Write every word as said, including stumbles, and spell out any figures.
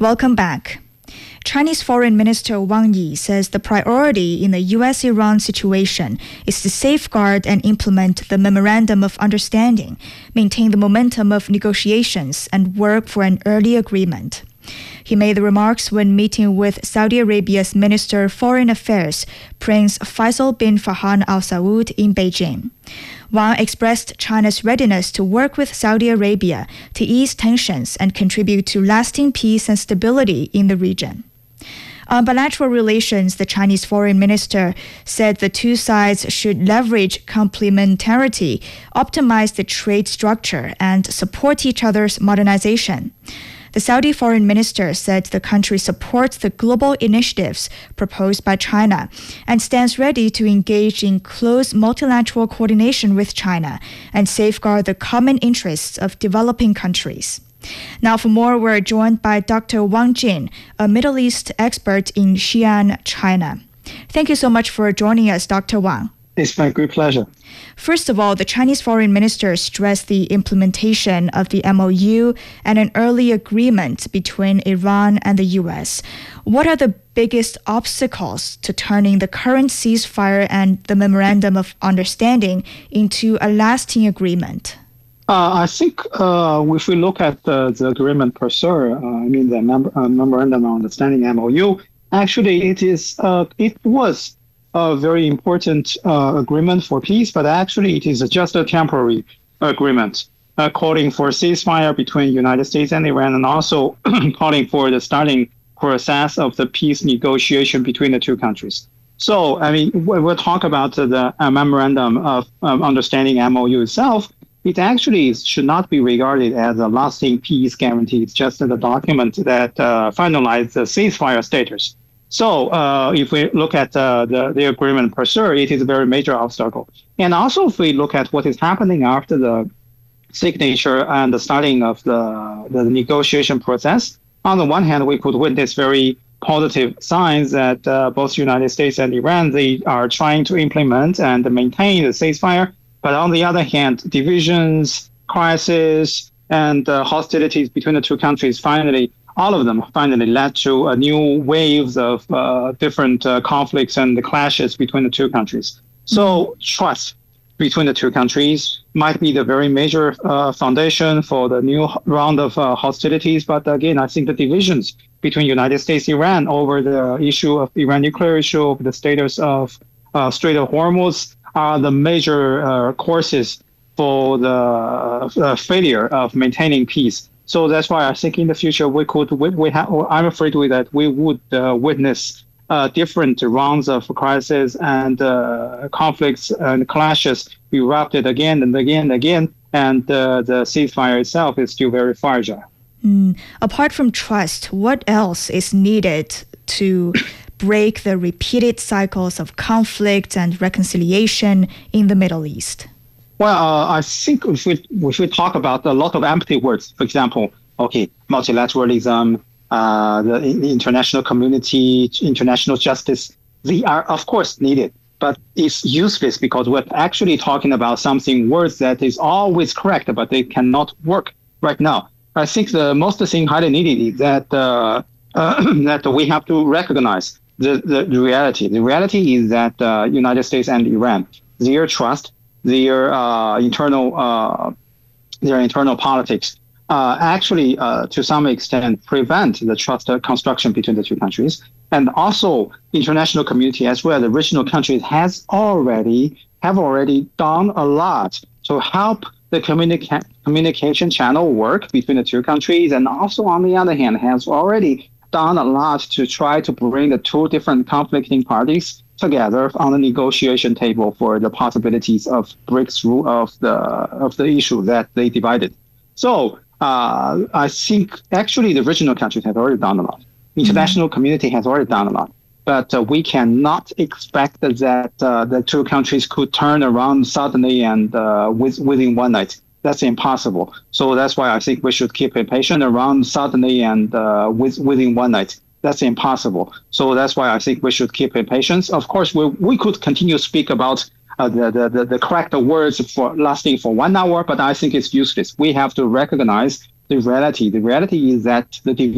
Welcome back. Chinese Foreign Minister Wang Yi says the priority in the U S Iran situation is to safeguard and implement the Memorandum of Understanding, maintain the momentum of negotiations, and work for an early agreement. He made the remarks when meeting with Saudi Arabia's Minister of Foreign Affairs, Prince Faisal bin Farhan Al Saud, in Beijing. Wang expressed China's readiness to work with Saudi Arabia to ease tensions and contribute to lasting peace and stability in the region. On bilateral relations, the Chinese foreign minister said the two sides should leverage complementarity, optimize the trade structure, and support each other's modernization. The Saudi foreign minister said the country supports the global initiatives proposed by China and stands ready to engage in close multilateral coordination with China and safeguard the common interests of developing countries. Now, for more, we're joined by Doctor Wang Jin, a Middle East expert in Xi'an, China. Thank you so much for joining us, Doctor Wang. It's my great pleasure. First of all, the Chinese foreign minister stressed the implementation of the M O U and an early agreement between Iran and the U S. What are the biggest obstacles to turning the current ceasefire and the Memorandum of Understanding into a lasting agreement? Uh, I think uh, if we look at the, the agreement per se, uh, I mean the mem- uh, Memorandum of Understanding M O U, actually it is uh, it was a very important uh, agreement for peace, but actually it is just a temporary agreement uh, calling for ceasefire between United States and Iran, and also calling for the starting process of the peace negotiation between the two countries. So, I mean, when we talk about the uh, Memorandum of um, Understanding M O U itself, it actually should not be regarded as a lasting peace guarantee. It's just a document that uh, finalizes the ceasefire status. So uh, if we look at uh, the, the agreement per se, it is a very major obstacle. And also if we look at what is happening after the signature and the starting of the, the negotiation process, on the one hand, we could witness very positive signs that uh, both United States and Iran, they are trying to implement and maintain the ceasefire. But on the other hand, divisions, crisis, and uh, hostilities between the two countries finally all of them finally led to a new waves of uh, different uh, conflicts and clashes between the two countries. So trust between the two countries might be the very major uh, foundation for the new round of uh, hostilities. But again, I think the divisions between United States and Iran over the issue of Iran nuclear issue, of the status of uh, Strait of Hormuz, are the major uh, causes for the uh, failure of maintaining peace. So that's why I think in the future we could, we, we have, I'm afraid with that we would uh, witness uh, different rounds of crisis and uh, conflicts and clashes erupted again and again and again, and uh, the ceasefire itself is still very fragile. Mm. Apart from trust, what else is needed to break the repeated cycles of conflict and reconciliation in the Middle East? Well, uh, I think if we, if we talk about a lot of empty words, for example, okay, multilateralism, uh, the international community, international justice, they are, of course, needed. But it's useless because we're actually talking about something words that is always correct, but they cannot work right now. I think the most thing highly needed is that, uh, uh, that we have to recognize the, the, the reality. The reality is that uh, United States and Iran, their trust, their uh, internal uh, their internal politics uh, actually, uh, to some extent, prevent the trust construction between the two countries. And also, international community as well, the regional countries has already have already done a lot to help the communica- communication channel work between the two countries. And also, on the other hand, has already done a lot to try to bring the two different conflicting parties together on the negotiation table for the possibilities of breakthrough of the of the issue that they divided. So uh, I think actually the regional countries have already done a lot. International mm-hmm. community has already done a lot. But uh, we cannot expect that uh, the two countries could turn around suddenly and uh, with, within one night. That's impossible. So that's why I think we should keep it patient around suddenly and uh, with, within one night. That's impossible. So that's why I think we should keep it patient. Of course, we we could continue to speak about uh, the, the, the, the correct words for lasting for one hour, but I think it's useless. We have to recognize the reality. The reality is that the